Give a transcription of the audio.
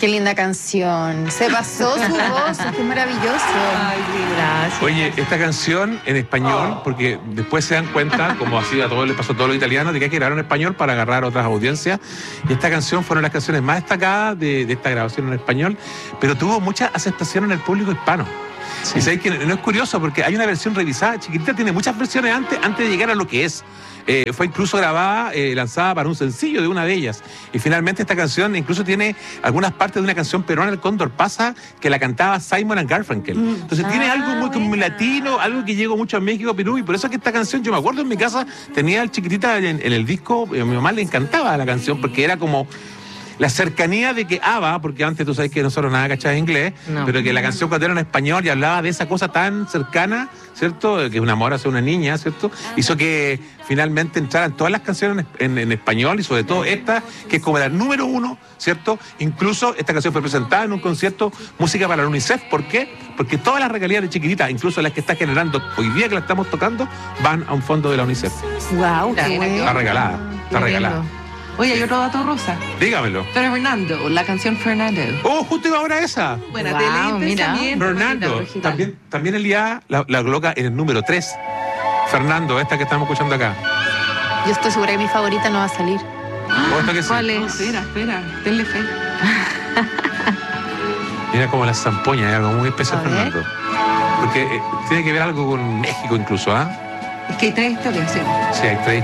Qué linda canción. Se pasó su voz, qué maravilloso. Ay, gracias. Oye, esta canción en español, porque después se dan cuenta, como así a todos les pasó a todos los italianos, de que hay que grabar en español para agarrar otras audiencias. Y esta canción fueron las canciones más destacadas de esta grabación en español, pero tuvo mucha aceptación en el público hispano. Sí. Y sabéis que no es curioso porque hay una versión revisada. Chiquitita tiene muchas versiones antes de llegar a lo que es. Fue incluso grabada, lanzada para un sencillo de una de ellas. Y finalmente esta canción incluso tiene algunas partes de una canción peruana, El Cóndor Pasa, que la cantaba Simon and Garfunkel. Entonces tiene algo muy como latino, algo que llegó mucho a México, Perú, y por eso es que esta canción, yo me acuerdo en mi casa, tenía al Chiquitita en el disco, a mi mamá le encantaba la canción porque era como la cercanía de que ABBA, porque antes tú sabes que nosotros nada cachaba inglés, pero que la canción cuando era en español y hablaba de esa cosa tan cercana, ¿cierto? Que un amor hacia una niña, ¿cierto? Hizo que finalmente entraran todas las canciones en español y sobre todo esta, que es como la número 1, ¿cierto? Incluso esta canción fue presentada en un concierto Música para la UNICEF. ¿Por qué? Porque todas las regalías de Chiquitita, incluso las que está generando hoy día que la estamos tocando, van a un fondo de la UNICEF. Wow, qué bueno. Está regalada, está regalada. Oye, hay otro dato rosa. Dígamelo. Pero Fernando, la canción Fernando. Oh, justo iba ahora esa. Buena Wow, mira. Fernando. También Elías la coloca en el número 3. Fernando, esta que estamos escuchando acá. Yo estoy segura que mi favorita no va a salir. ¿O esta que sí? ¿Cuál No, es? espera, tenle fe. Mira como las zampoñas, algo muy especial, A ver. Fernando. Porque tiene que ver algo con México incluso, ¿ah? Es que hay 3 historias, ¿sí? Sí, hay 3